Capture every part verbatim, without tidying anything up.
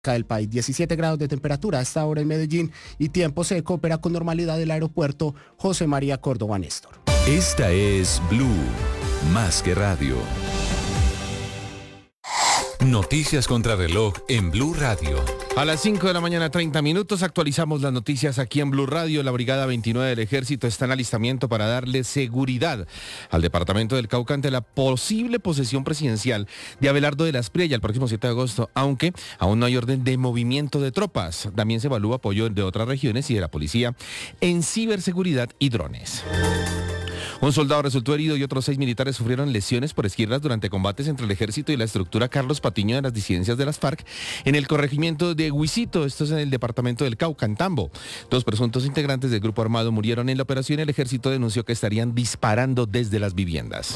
del país. diecisiete grados de temperatura a esta hora en Medellín y tiempo seco. Opera con normalidad el aeropuerto José María Córdoba Néstor. Esta es Blue, más que radio. Noticias contra reloj en Blue Radio. A las cinco de la mañana, treinta minutos, actualizamos las noticias aquí en Blue Radio. La Brigada veintinueve del Ejército está en alistamiento para darle seguridad al departamento del Cauca ante la posible posesión presidencial de Abelardo de la Espriella el próximo siete de agosto, aunque aún no hay orden de movimiento de tropas. También se evalúa apoyo de otras regiones y de la policía en ciberseguridad y drones. Un soldado resultó herido y otros seis militares sufrieron lesiones por esquirlas durante combates entre el ejército y la estructura Carlos Patiño de las disidencias de las FARC en el corregimiento de Huisito, esto es en el departamento del Cauca, en Tambo. Dos presuntos integrantes del grupo armado murieron en la operación y el ejército denunció que estarían disparando desde las viviendas.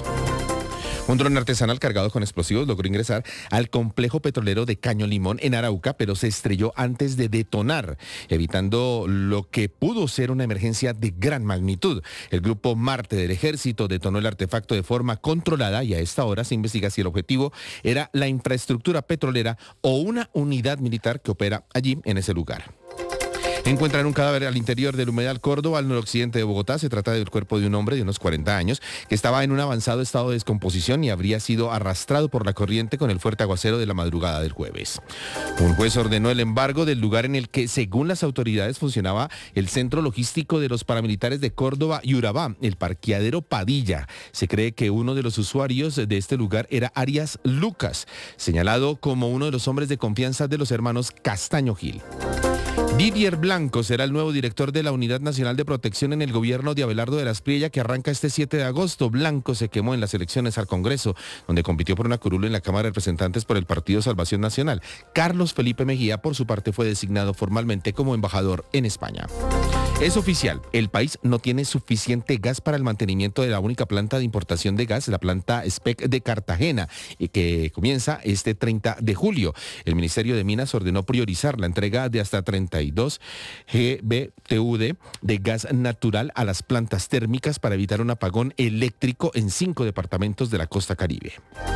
Un dron artesanal cargado con explosivos logró ingresar al complejo petrolero de Caño Limón en Arauca, pero se estrelló antes de detonar, evitando lo que pudo ser una emergencia de gran magnitud. El grupo Marte del Ejército detonó el artefacto de forma controlada y a esta hora se investiga si el objetivo era la infraestructura petrolera o una unidad militar que opera allí en ese lugar. Encuentran un cadáver al interior del humedal Córdoba, al noroccidente de Bogotá. Se trata del cuerpo de un hombre de unos cuarenta años que estaba en un avanzado estado de descomposición y habría sido arrastrado por la corriente con el fuerte aguacero de la madrugada del jueves. Un juez ordenó el embargo del lugar en el que, según las autoridades, funcionaba el centro logístico de los paramilitares de Córdoba y Urabá, el parqueadero Padilla. Se cree que uno de los usuarios de este lugar era Arias Lucas, señalado como uno de los hombres de confianza de los hermanos Castaño Gil. Didier Blanco será el nuevo director de la Unidad Nacional de Protección en el gobierno de Abelardo de la Espriella, que arranca este siete de agosto. Blanco se quemó en las elecciones al Congreso, donde compitió por una curul en la Cámara de Representantes por el Partido Salvación Nacional. Carlos Felipe Mejía, por su parte, fue designado formalmente como embajador en España. Es oficial, el país no tiene suficiente gas para el mantenimiento de la única planta de importación de gas, la planta S P E C de Cartagena, que comienza este treinta de julio. El Ministerio de Minas ordenó priorizar la entrega de hasta treinta y dos G B T U D de gas natural a las plantas térmicas para evitar un apagón eléctrico en cinco departamentos de la costa Caribe.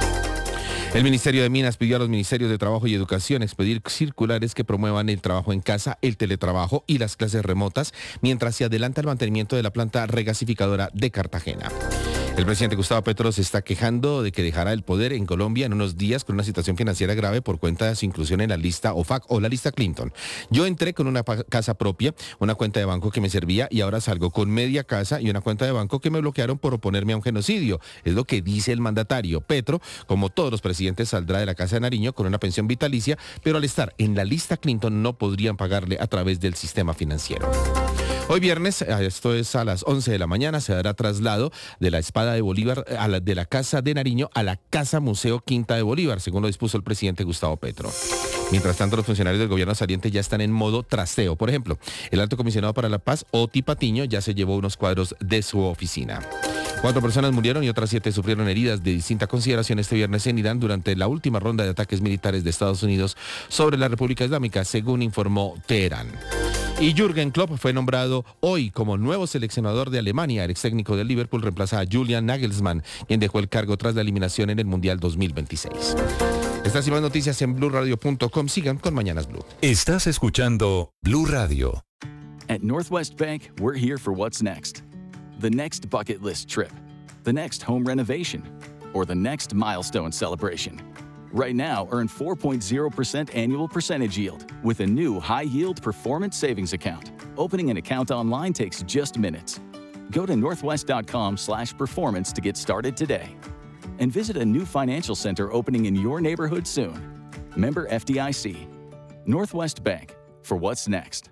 El Ministerio de Minas pidió a los Ministerios de Trabajo y Educación expedir circulares que promuevan el trabajo en casa, el teletrabajo y las clases remotas, mientras se adelanta el mantenimiento de la planta regasificadora de Cartagena. El presidente Gustavo Petro se está quejando de que dejará el poder en Colombia en unos días con una situación financiera grave por cuenta de su inclusión en la lista O F A C o la lista Clinton. Yo entré con una casa propia, una cuenta de banco que me servía y ahora salgo con media casa y una cuenta de banco que me bloquearon por oponerme a un genocidio. Es lo que dice el mandatario. Petro, como todos los presidentes, saldrá de la Casa de Nariño con una pensión vitalicia, pero al estar en la lista Clinton no podrían pagarle a través del sistema financiero. Hoy viernes, esto es a las once de la mañana, se dará traslado de la Espada de Bolívar a la, de la Casa de Nariño a la Casa Museo Quinta de Bolívar, según lo dispuso el presidente Gustavo Petro. Mientras tanto, los funcionarios del gobierno saliente ya están en modo trasteo. Por ejemplo, el alto comisionado para la paz, Oti Patiño, ya se llevó unos cuadros de su oficina. Cuatro personas murieron y otras siete sufrieron heridas de distinta consideración este viernes en Irán durante la última ronda de ataques militares de Estados Unidos sobre la República Islámica, según informó Teherán. Y Jürgen Klopp fue nombrado hoy como nuevo seleccionador de Alemania. El ex técnico del Liverpool reemplaza a Julian Nagelsmann, quien dejó el cargo tras la eliminación en el Mundial dos mil veintiséis. Estas y más noticias en blue radio punto com. Sigan con Mañanas Blue. Estás escuchando Blue Radio. At Northwest Bank, we're here for what's next. The next bucket list trip, the next home renovation, or the next milestone celebration. Right now, earn four point zero percent annual percentage yield with a new high-yield performance savings account. Opening an account online takes just minutes. Go to northwest.com slash performance to get started today. And visit a new financial center opening in your neighborhood soon. Member F D I C. Northwest Bank, for what's next.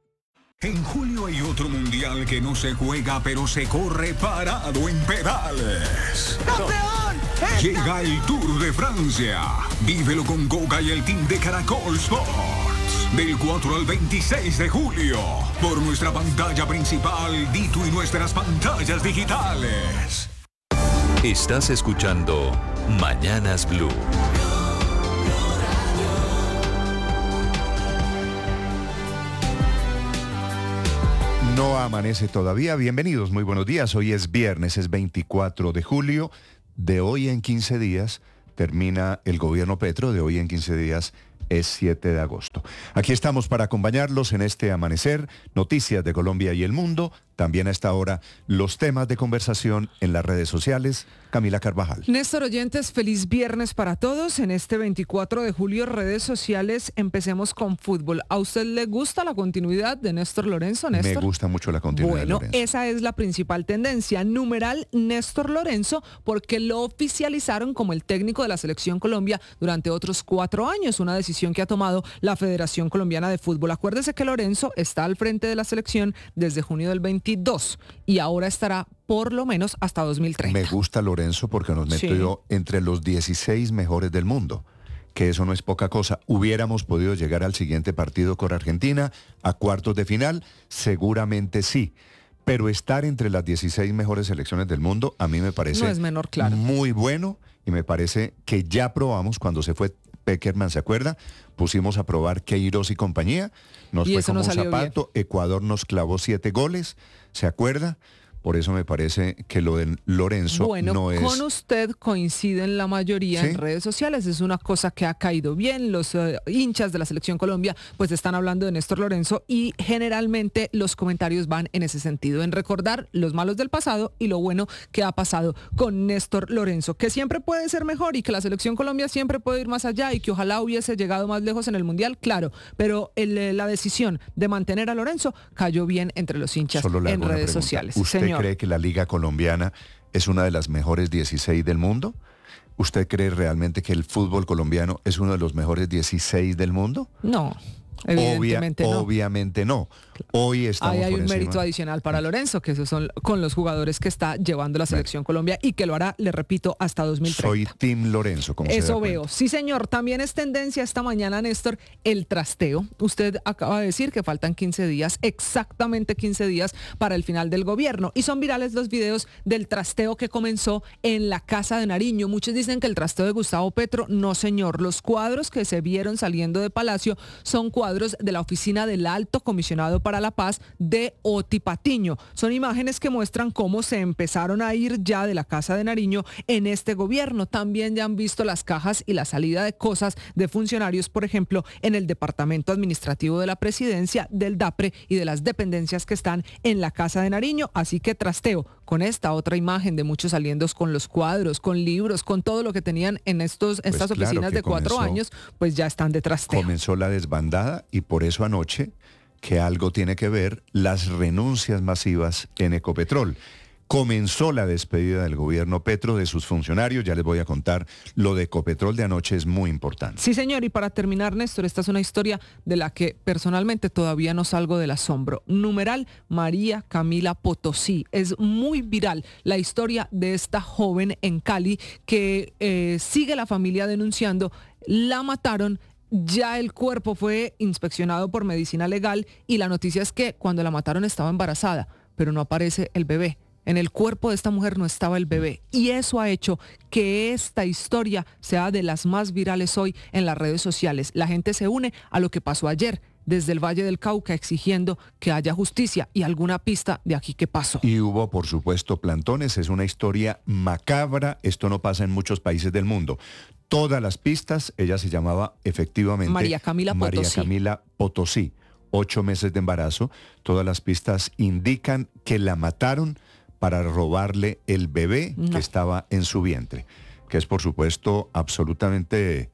En julio hay otro mundial que no se juega, pero se corre parado en pedales. ¡Campeón! Llega el Tour de Francia. Vívelo con Goga y el team de Caracol Sports. Del cuatro al veintiséis de julio. Por nuestra pantalla principal, Dito y nuestras pantallas digitales. Estás escuchando Mañanas Blue. No amanece todavía. Bienvenidos, muy buenos días. Hoy es viernes, es veinticuatro de julio. De hoy en quince días termina el gobierno Petro. De hoy en quince días es siete de agosto. Aquí estamos para acompañarlos en este amanecer, noticias de Colombia y el mundo. También a esta hora, los temas de conversación en las redes sociales. Camila Carvajal. Néstor oyentes, feliz viernes para todos. En este veinticuatro de julio, redes sociales, empecemos con fútbol. ¿A usted le gusta la continuidad de Néstor Lorenzo, Néstor? Me gusta mucho la continuidad bueno, de Lorenzo. Esa es la principal tendencia. Numeral Néstor Lorenzo, porque lo oficializaron como el técnico de la Selección Colombia durante otros cuatro años, una decisión que ha tomado la Federación Colombiana de Fútbol. Acuérdese que Lorenzo está al frente de la selección desde junio del veintidós y ahora estará por lo menos hasta dos mil treinta. Me gusta Lorenzo porque nos metió sí. entre los dieciséis mejores del mundo, que eso no es poca cosa. Hubiéramos podido llegar al siguiente partido con Argentina, a cuartos de final, seguramente sí. Pero estar entre las dieciséis mejores selecciones del mundo, a mí me parece no es menor, claro. muy bueno, y me parece que ya probamos cuando se fue Peckerman, ¿se acuerda? Pusimos a probar Queiroz y compañía, nos y fue eso como no un zapato, bien. Ecuador nos clavó siete goles, ¿se acuerda? Por eso me parece que lo de Lorenzo bueno, no es... con usted coinciden la mayoría ¿Sí? en redes sociales. Es una cosa que ha caído bien. Los uh, hinchas de la Selección Colombia pues están hablando de Néstor Lorenzo y generalmente los comentarios van en ese sentido, en recordar los malos del pasado y lo bueno que ha pasado con Néstor Lorenzo, que siempre puede ser mejor y que la Selección Colombia siempre puede ir más allá y que ojalá hubiese llegado más lejos en el Mundial, claro, pero el, la decisión de mantener a Lorenzo cayó bien entre los hinchas Solo le en hago una redes pregunta. sociales. ¿Usted Señor. cree que la Liga Colombiana es una de las mejores dieciséis del mundo? ¿Usted cree realmente que el fútbol colombiano es uno de los mejores dieciséis del mundo? No, evidentemente Obvia, no. Obviamente no. Hoy estamos Ahí hay por un encima. mérito adicional para Lorenzo, que esos son con los jugadores que está llevando la Selección Colombia y que lo hará, le repito, hasta dos mil treinta. Soy Team Lorenzo, como se da Eso cuenta. veo. Sí, señor. También es tendencia esta mañana, Néstor, el trasteo. Usted acaba de decir que faltan quince días, exactamente quince días para el final del gobierno. Y son virales los videos del trasteo que comenzó en la Casa de Nariño. Muchos dicen que el trasteo de Gustavo Petro, no, señor. Los cuadros que se vieron saliendo de Palacio son cuadros de la oficina del Alto Comisionado para la Paz de Oti Patiño. Son imágenes que muestran cómo se empezaron a ir ya de la Casa de Nariño en este gobierno. También ya han visto las cajas y la salida de cosas de funcionarios, por ejemplo, en el Departamento Administrativo de la Presidencia, del DAPRE y de las dependencias que están en la Casa de Nariño. Así que trasteo con esta otra imagen de muchos saliendo con los cuadros, con libros, con todo lo que tenían en estos, Pues estas claro oficinas que de cuatro comenzó- años, pues ya están de trasteo. Comenzó la desbandada y por eso anoche, que algo tiene que ver, las renuncias masivas en Ecopetrol. Comenzó la despedida del gobierno Petro de sus funcionarios, ya les voy a contar, lo de Ecopetrol de anoche es muy importante. Sí, señor, y para terminar, Néstor, esta es una historia de la que personalmente todavía no salgo del asombro. Numeral María Camila Potosí. Es muy viral la historia de esta joven en Cali que eh, sigue la familia denunciando, la mataron. Ya el cuerpo fue inspeccionado por medicina legal y la noticia es que cuando la mataron estaba embarazada, pero no aparece el bebé. En el cuerpo de esta mujer no estaba el bebé y eso ha hecho que esta historia sea de las más virales hoy en las redes sociales. La gente se une a lo que pasó ayer desde el Valle del Cauca exigiendo que haya justicia y alguna pista de aquí que pasó. Y hubo, por supuesto, plantones, es una historia macabra, esto no pasa en muchos países del mundo. Todas las pistas, ella se llamaba efectivamente María Camila María Potosí. Camila Potosí, ocho meses de embarazo, todas las pistas indican que la mataron para robarle el bebé No. que estaba en su vientre, que es por supuesto absolutamente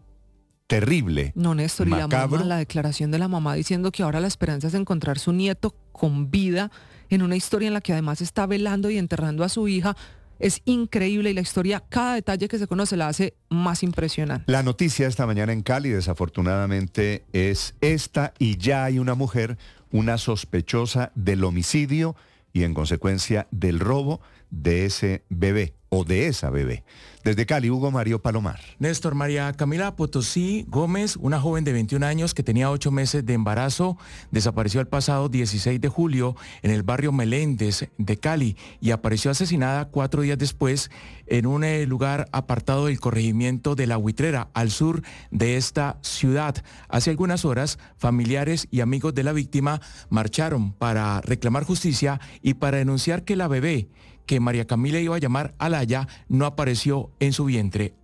terrible. No, Néstor, y la macabro. mamá, la declaración de la mamá diciendo que ahora la esperanza es encontrar su nieto con vida en una historia en la que además está velando y enterrando a su hija. Es increíble y la historia, cada detalle que se conoce la hace más impresionante. La noticia esta mañana en Cali, desafortunadamente, es esta y ya hay una mujer, una sospechosa del homicidio y en consecuencia del robo de ese bebé o de esa bebé. Desde Cali, Hugo Mario Palomar. Néstor, María Camila Potosí Gómez, una joven de veintiún años que tenía ocho meses de embarazo, desapareció el pasado dieciséis de julio en el barrio Meléndez de Cali y apareció asesinada cuatro días después en un eh, lugar apartado del corregimiento de La Huitrera, al sur de esta ciudad. Hace algunas horas, familiares y amigos de la víctima marcharon para reclamar justicia y para denunciar que la bebé que María Camila iba a llamar Alaya no apareció en su vientre.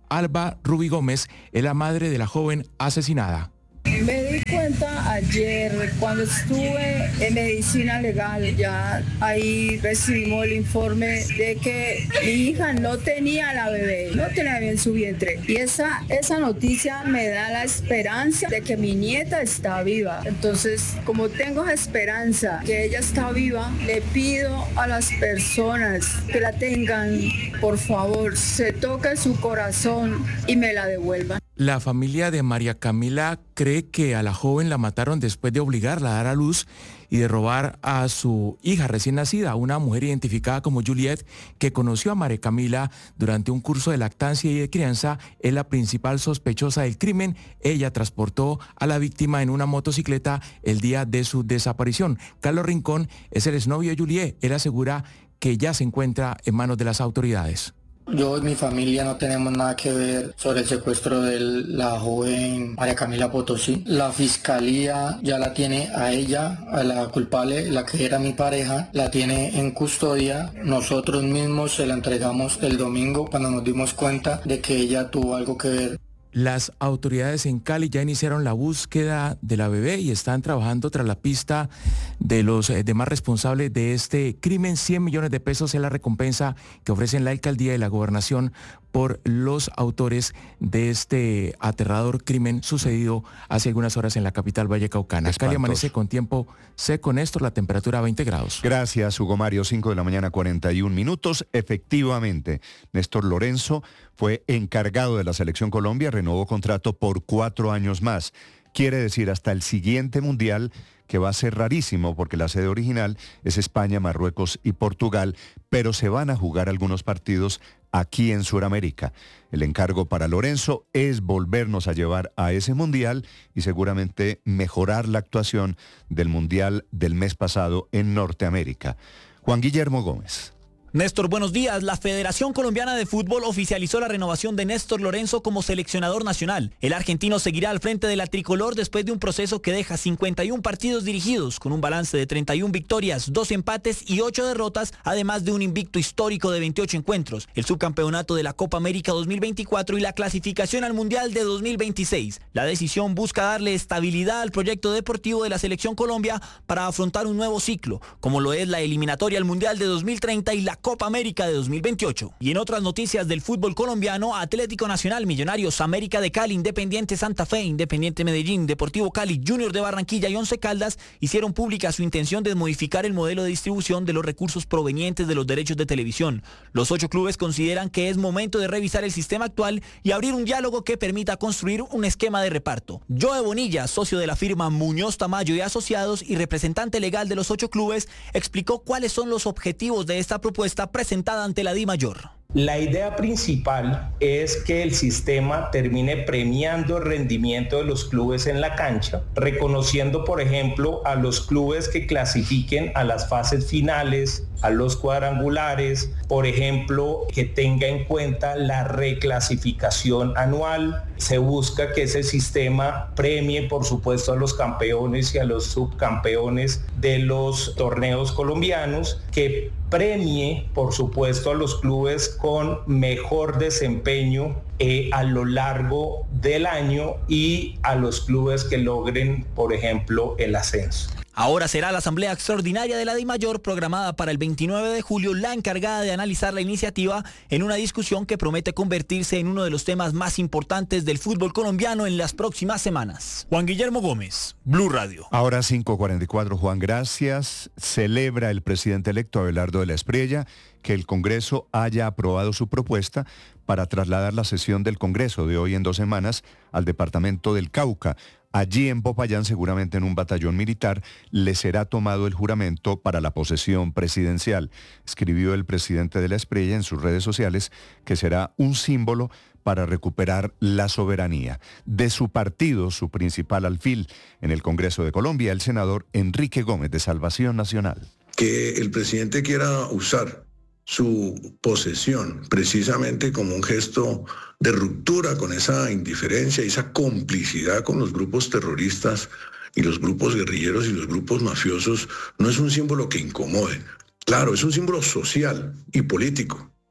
Alba Rubi Gómez es la madre de la joven asesinada. Me di cuenta ayer cuando estuve en medicina legal, ya ahí recibimos el informe de que mi hija no tenía la bebé, no tenía bien su vientre. Y esa, esa noticia me da la esperanza de que mi nieta está viva. Entonces, como tengo esperanza que ella está viva, le pido a las personas que la tengan, por favor, se toquen su corazón y me la devuelvan. La familia de María Camila cree que a la joven la mataron después de obligarla a dar a luz y de robar a su hija recién nacida, una mujer identificada como Juliet, que conoció a María Camila durante un curso de lactancia y de crianza. Es la principal sospechosa del crimen. Ella transportó a la víctima en una motocicleta el día de su desaparición. Carlos Rincón es el exnovio de Juliet. Él asegura que ya se encuentra en manos de las autoridades. Yo y mi familia no tenemos nada que ver sobre el secuestro de la joven María Camila Potosí. La fiscalía ya la tiene a ella, a la culpable, la que era mi pareja, la tiene en custodia. Nosotros mismos se la entregamos el domingo cuando nos dimos cuenta de que ella tuvo algo que ver. Las autoridades en Cali ya iniciaron la búsqueda de la bebé y están trabajando tras la pista de los demás responsables de este crimen. cien millones de pesos es la recompensa que ofrecen la alcaldía y la gobernación por los autores de este aterrador crimen sucedido hace algunas horas en la capital vallecaucana. Cali amanece con tiempo seco, Néstor, la temperatura a veinte grados. Gracias, Hugo Mario. cinco de la mañana, cuarenta y un minutos. Efectivamente, Néstor Lorenzo fue encargado de la Selección Colombia, renovó contrato por cuatro años más. Quiere decir hasta el siguiente Mundial, que va a ser rarísimo porque la sede original es España, Marruecos y Portugal, pero se van a jugar algunos partidos aquí en Sudamérica. El encargo para Lorenzo es volvernos a llevar a ese Mundial y seguramente mejorar la actuación del Mundial del mes pasado en Norteamérica. Juan Guillermo Gómez. Néstor, buenos días. La Federación Colombiana de Fútbol oficializó la renovación de Néstor Lorenzo como seleccionador nacional. El argentino seguirá al frente de la tricolor después de un proceso que deja cincuenta y un partidos dirigidos, con un balance de treinta y una victorias, dos empates y ocho derrotas, además de un invicto histórico de veintiocho encuentros, el subcampeonato de la Copa América dos mil veinticuatro y la clasificación al Mundial de dos mil veintiséis. La decisión busca darle estabilidad al proyecto deportivo de la Selección Colombia para afrontar un nuevo ciclo, como lo es la eliminatoria al Mundial de dos mil treinta y la Copa América de dos mil veintiocho. Y en otras noticias del fútbol colombiano, Atlético Nacional, Millonarios, América de Cali, Independiente Santa Fe, Independiente Medellín, Deportivo Cali, Junior de Barranquilla y Once Caldas hicieron pública su intención de modificar el modelo de distribución de los recursos provenientes de los derechos de televisión. Los ocho clubes consideran que es momento de revisar el sistema actual y abrir un diálogo que permita construir un esquema de reparto. Joe Bonilla, socio de la firma Muñoz Tamayo y Asociados y representante legal de los ocho clubes, explicó cuáles son los objetivos de esta propuesta presentada ante la DIMAYOR. La idea principal es que el sistema termine premiando el rendimiento de los clubes en la cancha, reconociendo, por ejemplo, a los clubes que clasifiquen a las fases finales, a los cuadrangulares, por ejemplo, que tenga en cuenta la reclasificación anual. Se busca que ese sistema premie, por supuesto, a los campeones y a los subcampeones de los torneos colombianos, que premie, por supuesto, a los clubes con mejor desempeño eh, a lo largo del año y a los clubes que logren, por ejemplo, el ascenso. Ahora será la Asamblea Extraordinaria de la DIMAYOR, programada para el veintinueve de julio, la encargada de analizar la iniciativa en una discusión que promete convertirse en uno de los temas más importantes del fútbol colombiano en las próximas semanas. Juan Guillermo Gómez, Blue Radio. Ahora cinco cuarenta y cuatro, Juan, gracias. Celebra el presidente electo Abelardo de la Espriella que el Congreso haya aprobado su propuesta para trasladar la sesión del Congreso de hoy en dos semanas al departamento del Cauca. Allí en Popayán, seguramente en un batallón militar, le será tomado el juramento para la posesión presidencial. Escribió el presidente de la Espriella en sus redes sociales que será un símbolo para recuperar la soberanía. De su partido, su principal alfil en el Congreso de Colombia, el senador Enrique Gómez, de Salvación Nacional. Que el presidente quiera usar su posesión precisamente como un gesto de ruptura con esa indiferencia y esa complicidad con los grupos terroristas y los grupos guerrilleros y los grupos mafiosos, no es un símbolo que incomode. Claro, es un símbolo social y político,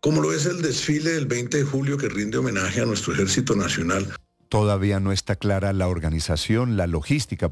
como lo es el desfile del veinte de julio que rinde homenaje a nuestro Ejército Nacional. Todavía no está clara la organización, la logística